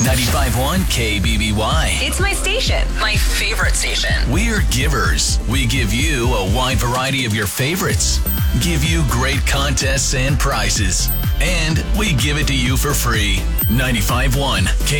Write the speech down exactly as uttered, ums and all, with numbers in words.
ninety-five point one K B B Y. It's my station. My favorite station. We're givers. We give you a wide variety of your favorites. Give you great contests and prizes. And we give it to you for free. ninety-five point one K